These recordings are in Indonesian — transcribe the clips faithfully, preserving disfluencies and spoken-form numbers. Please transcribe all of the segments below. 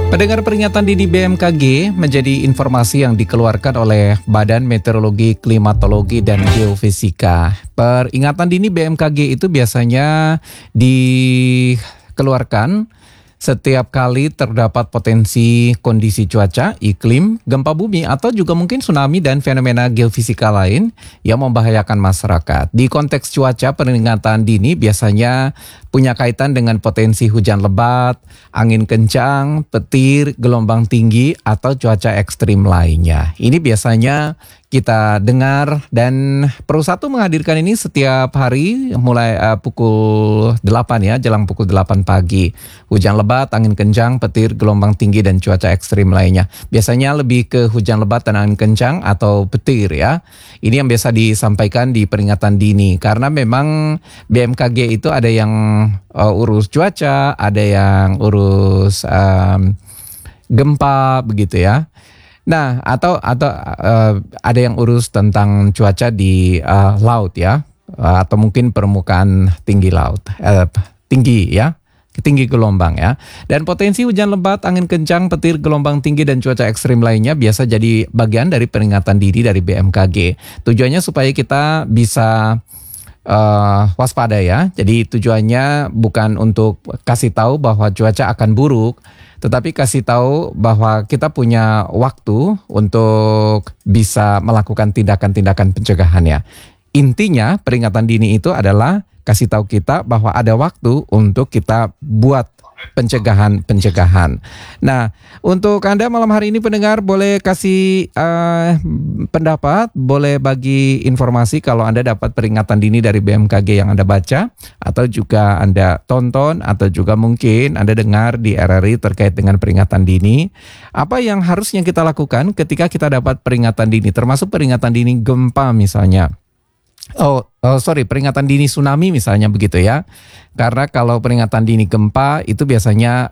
Pendengar, peringatan dini B M K G menjadi informasi yang dikeluarkan oleh Badan Meteorologi, Klimatologi, dan Geofisika. Peringatan dini B M K G itu biasanya dikeluarkan setiap kali terdapat potensi kondisi cuaca, iklim, gempa bumi, atau juga mungkin tsunami dan fenomena geofisika lain yang membahayakan masyarakat. Di konteks cuaca, peringatan dini biasanya punya kaitan dengan potensi hujan lebat, angin kencang, petir, gelombang tinggi, atau cuaca ekstrim lainnya. Ini biasanya kita dengar, dan Pro satu menghadirkan ini setiap hari mulai uh, pukul delapan ya, jelang pukul delapan pagi. Hujan lebat, angin kencang, petir, gelombang tinggi, dan cuaca ekstrim lainnya. Biasanya lebih ke hujan lebat dan angin kencang atau petir ya. Ini yang biasa disampaikan di peringatan dini, karena memang B M K G itu ada yang uh, urus cuaca, ada yang urus um, gempa begitu ya. Nah, atau atau uh, ada yang urus tentang cuaca di uh, laut ya, uh, atau mungkin permukaan tinggi laut, uh, tinggi ya, tinggi gelombang ya. Dan potensi hujan lebat, angin kencang, petir, gelombang tinggi, dan cuaca ekstrim lainnya biasa jadi bagian dari peringatan dini dari B M K G. Tujuannya supaya kita bisa uh, waspada ya. Jadi tujuannya bukan untuk kasih tahu bahwa cuaca akan buruk, tetapi kasih tahu bahwa kita punya waktu untuk bisa melakukan tindakan-tindakan pencegahannya. Intinya peringatan dini itu adalah kasih tahu kita bahwa ada waktu untuk kita buat pencegahan-pencegahan. Nah, untuk Anda malam hari ini pendengar, boleh kasih uh, pendapat, boleh bagi informasi kalau Anda dapat peringatan dini dari B M K G yang Anda baca, atau juga Anda tonton, atau juga mungkin Anda dengar di R R I terkait dengan peringatan dini. Apa yang harusnya kita lakukan ketika kita dapat peringatan dini, termasuk peringatan dini gempa misalnya. Oh, oh sorry, peringatan dini tsunami misalnya begitu ya. Karena kalau peringatan dini gempa itu biasanya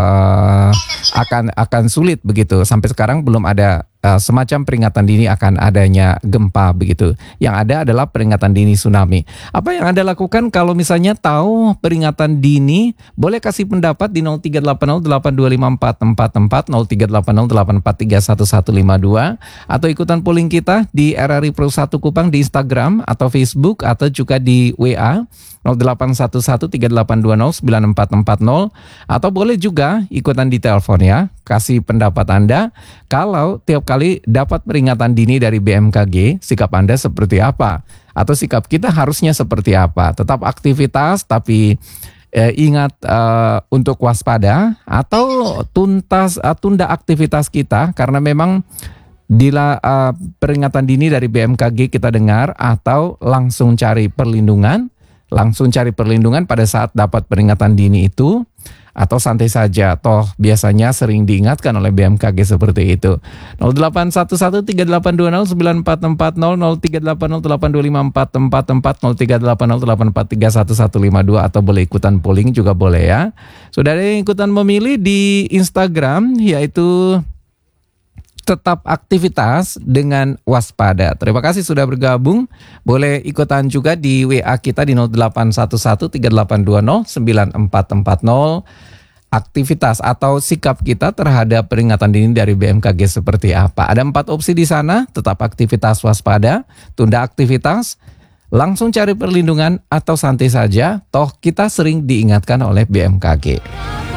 uh, akan akan sulit begitu. Sampai sekarang belum ada uh, semacam peringatan dini akan adanya gempa begitu. Yang ada adalah peringatan dini tsunami. Apa yang Anda lakukan kalau misalnya tahu peringatan dini? Boleh kasih pendapat di nol tiga delapan nol delapan dua lima empat empat empat, nol tiga delapan nol delapan empat tiga satu satu lima dua, atau ikutan polling kita di R R I Pro satu Kupang di Instagram atau Facebook, atau juga di W A nol delapan satu satu tiga delapan dua nol sembilan empat empat nol, atau boleh juga ikutan di telepon ya. Kasih pendapat Anda kalau tiap kali dapat peringatan dini dari B M K G, sikap Anda seperti apa, atau sikap kita harusnya seperti apa. Tetap aktivitas tapi eh, ingat eh, untuk waspada, atau tuntas uh, tunda aktivitas kita karena memang Dila uh, peringatan dini dari B M K G kita dengar, atau langsung cari perlindungan, langsung cari perlindungan pada saat dapat peringatan dini itu, atau santai saja, toh biasanya sering diingatkan oleh B M K G seperti itu. nol delapan satu satu tiga delapan dua nol sembilan empat empat nol, nol tiga delapan nol delapan dua lima empat empat empat, nol tiga delapan nol delapan empat tiga satu satu lima dua, atau boleh ikutan polling juga boleh ya. Sudah ada yang ikutan memilih di Instagram, yaitu tetap aktivitas dengan waspada. Terima kasih sudah bergabung. Boleh ikutan juga di W A kita di nol delapan satu satu tiga delapan dua nol sembilan empat empat nol. Aktivitas atau sikap kita terhadap peringatan dini dari B M K G seperti apa. Ada empat opsi di sana: tetap aktivitas waspada, tunda aktivitas, langsung cari perlindungan, atau santai saja, toh kita sering diingatkan oleh B M K G.